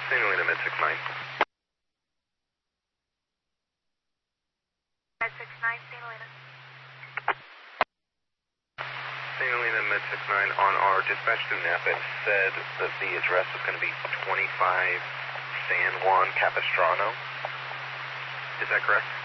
St. Helena mid-69. Mid-69, St. Helena. St. Helena mid-69 on our dispatch to Napa said that the address was going to be 25 San Juan Capistrano. Is that correct?